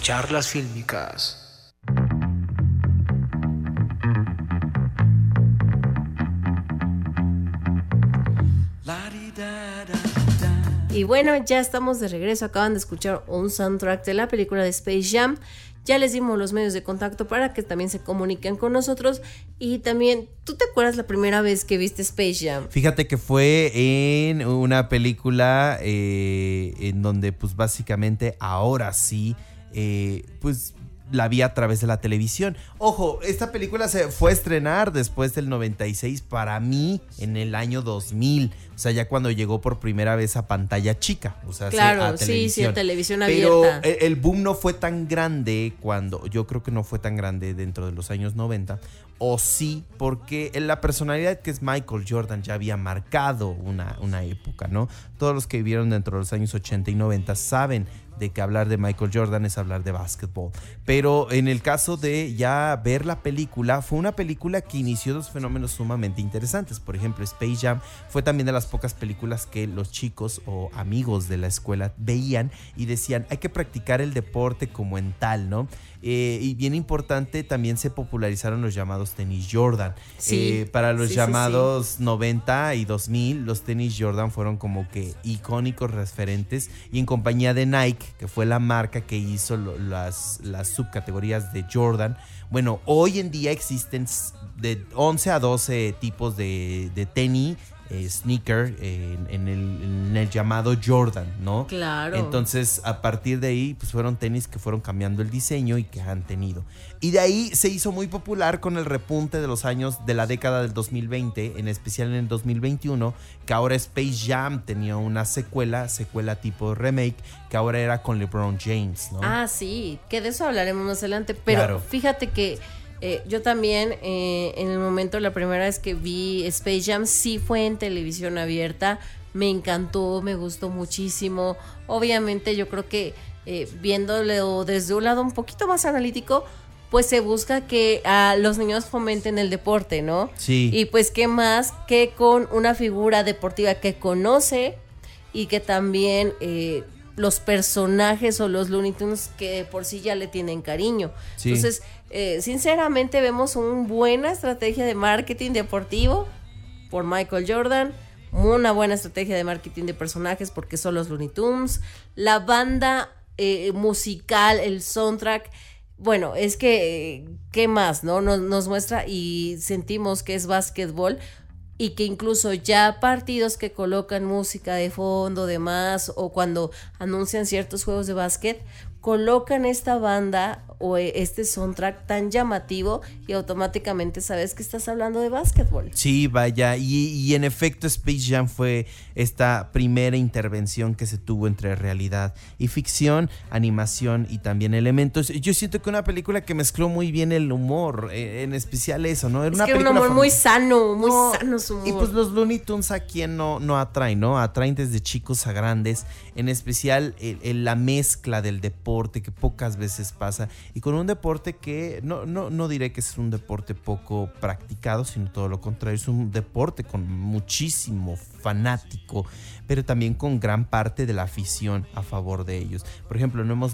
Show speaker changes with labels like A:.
A: Charlas fílmicas.
B: Y bueno, ya estamos de regreso. Acaban de escuchar un soundtrack de la película de Space Jam. Ya les dimos los medios de contacto para que también se comuniquen con nosotros. Y también, ¿tú te acuerdas la primera vez que viste Space Jam?
C: Fíjate que fue en una película en donde pues básicamente ahora sí, pues la vi a través de la televisión. Ojo, esta película se fue a estrenar después del 96 para mí en el año 2000. O sea, ya cuando llegó por primera vez a pantalla chica. O sea,
B: claro,
C: a televisión.
B: sí, a televisión
C: Pero
B: abierta.
C: Pero el boom no fue tan grande yo creo que no fue tan grande dentro de los años 90. O sí, porque la personalidad que es Michael Jordan ya había marcado una época, ¿no? Todos los que vivieron dentro de los años 80 y 90 saben de que hablar de Michael Jordan es hablar de básquetbol. Pero en el caso de ya ver la película, fue una película que inició dos fenómenos sumamente interesantes. Por ejemplo, Space Jam fue también de las pocas películas que los chicos o amigos de la escuela veían y decían, hay que practicar el deporte como en tal, ¿no? Y bien importante, también se popularizaron los llamados tenis Jordan.
B: Sí,
C: para los
B: sí,
C: llamados
B: sí.
C: 90 y 2000, los tenis Jordan fueron como que icónicos referentes, y en compañía de Nike, que fue la marca que hizo las subcategorías de Jordan. Bueno, hoy en día existen de 11 a 12 tipos de tenis, sneaker en el llamado Jordan, ¿no?
B: Claro.
C: Entonces, a partir de ahí, pues fueron tenis que fueron cambiando el diseño y que han tenido. Y de ahí se hizo muy popular con el repunte de los años de la década del 2020, en especial en el 2021, que ahora Space Jam tenía una secuela tipo remake, que ahora era con LeBron James, ¿no?
B: Ah, sí, que de eso hablaremos más adelante. Pero claro, fíjate que yo también, en el momento, la primera vez que vi Space Jam, sí fue en televisión abierta. Me encantó, me gustó muchísimo. Obviamente yo creo que viéndolo desde un lado un poquito más analítico, pues se busca que los niños fomenten el deporte, ¿no?
C: Sí.
B: Y pues qué más que con una figura deportiva que conoce y que también los personajes o los Looney Tunes que por sí ya le tienen cariño. Sí. Entonces, sinceramente vemos una buena estrategia de marketing deportivo por Michael Jordan, una buena estrategia de marketing de personajes porque son los Looney Tunes, la banda musical, el soundtrack. Bueno, es que, ¿qué más, no? Nos muestra y sentimos que es básquetbol, y que incluso ya partidos que colocan música de fondo, demás, o cuando anuncian ciertos juegos de básquet, colocan esta banda o este soundtrack tan llamativo y automáticamente sabes que estás hablando de básquetbol.
C: Sí, vaya, y en efecto Space Jam fue esta primera intervención que se tuvo entre realidad y ficción, animación y también elementos. Yo siento que una película que mezcló muy bien el humor, en especial eso, ¿no? Era
B: es
C: una
B: que un humor muy sano, muy sano su humor.
C: Y pues los Looney Tunes a quien no atraen, ¿no? Atraen desde chicos a grandes, en especial la mezcla del deporte que pocas veces pasa, y con un deporte que no diré que es un deporte poco practicado, sino todo lo contrario, es un deporte con muchísimo fanático, pero también con gran parte de la afición a favor de ellos. Por ejemplo, no hemos